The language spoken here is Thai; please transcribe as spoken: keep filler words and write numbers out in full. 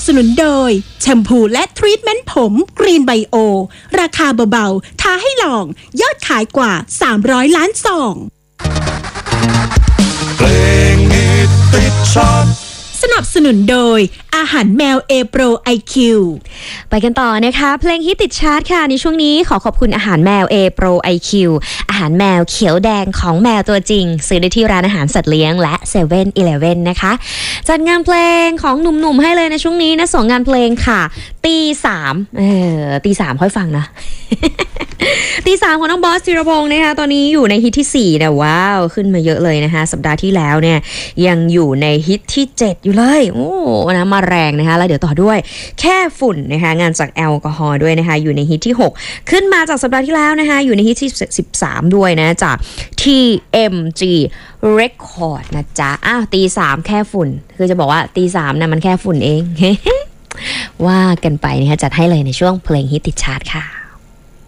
สนุนโดยแชมพูและทรีทเมนต์ผมกรีนไบโอราคาเบาๆท้าให้ลองยอดขายกว่าสามร้อยล้านซองเพลงฮิตติดชาร์ตสนับสนุนโดยอาหารแมวเอโปร ไอ คิวไปกันต่อนะคะเพลงฮิตติดชาร์ตค่ะในช่วงนี้ขอขอบคุณอาหารแมว A Pro ไอ คิว อาหารแมวเขียวแดงของแมวตัวจริงซื้อได้ที่ร้านอาหารสัตว์เลี้ยงและ เซเว่นอีเลฟเว่น นะคะจัดงานเพลงของหนุ่มๆให้เลยนะช่วงนี้นะสองงานเพลงค่ะตีสามเออตีสามค่อยฟังนะ ตีสามของน้องบอสธีรพงศ์นะคะตอนนี้อยู่ในฮิตที่สี่นะว้าวขึ้นมาเยอะเลยนะคะสัปดาห์ที่แล้วเนี่ยยังอยู่ในฮิตที่เจ็ดอยู่เลยโอ้นะมาแรงนะคะแล้วเดี๋ยวต่อด้วยแค่ฝุ่นนะคะงานจากแอลกอฮอล์ด้วยนะคะอยู่ในฮิตที่หกขึ้นมาจากสัปดาห์ที่แล้วนะคะอยู่ในฮิตที่สิบสามด้วยนะจาก ที เอ็ม จี Record นะจ๊ะอ้าวตีสามแค่ฝุ่นคือจะบอกว่าตีสามนะมันแค่ฝุ่นเอง ว่ากันไปนะคะจัดให้เลยในช่วงเพลงฮิตติดชาร์ตค่ะ